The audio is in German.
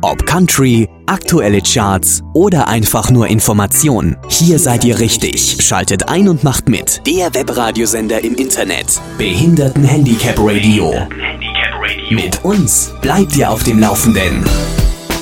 Ob Country, aktuelle Charts oder einfach nur Information. Hier seid ihr richtig. Schaltet ein und macht mit. Der Webradiosender im Internet. Behinderten-Handicap-Radio. Mit uns bleibt ihr auf dem Laufenden.